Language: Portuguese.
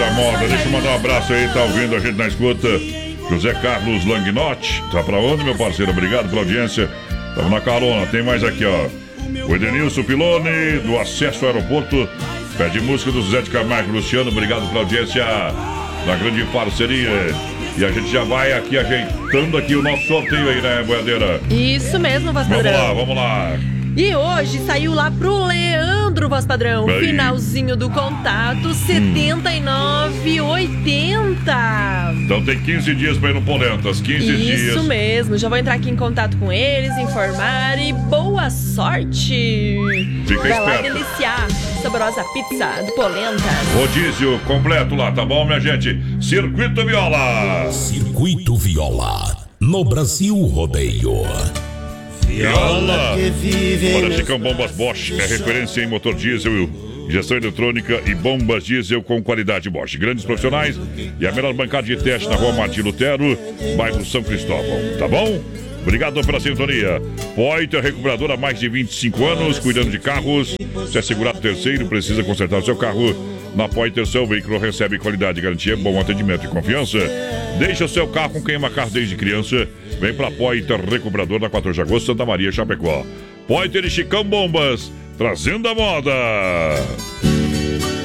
Eita moda, deixa eu mandar um abraço aí, tá ouvindo a gente na escuta. José Carlos Langnotti, tá pra onde, meu parceiro? Obrigado pela audiência. Tamo na carona, tem mais aqui, ó. O Edenilson Pilone, do Acesso ao Aeroporto. Pede música do Zé de Camargo. Luciano, obrigado pela audiência na grande parceria. E a gente já vai aqui ajeitando aqui o nosso sorteio aí, né, boiadeira? Isso mesmo, voz padrão. Vamos lá. E hoje saiu lá pro Leandro, voz padrão. Aí. Finalzinho do contato, 79,80. Então tem 15 dias pra ir no Polentas, 15 dias. Isso mesmo, já vou entrar aqui em contato com eles, informar e boa sorte. Fica Vai lá esperto. deliciar saborosa pizza do Polentas. Rodízio completo lá, tá bom, minha gente? Circuito Viola. Circuito Viola, no Brasil Rodeio. Viola. Olha, Chicão Bombas Bosch é referência em motor diesel, injeção eletrônica e bombas diesel com qualidade Bosch. Grandes profissionais e a melhor bancada de teste na rua Martim Lutero, bairro São Cristóvão. Tá bom? Obrigado pela sintonia. Poiter Recuperadora há mais de 25 anos, cuidando de carros. Se é segurado terceiro, precisa consertar o seu carro. Na Poiter, seu veículo recebe qualidade, garantia, bom atendimento e confiança. Deixa o seu carro com quem ama carro desde criança. Vem pra Poiter Recuperador na 14 de agosto, Santa Maria, Chapecó. Poiter e Chicão Bombas, trazendo a moda.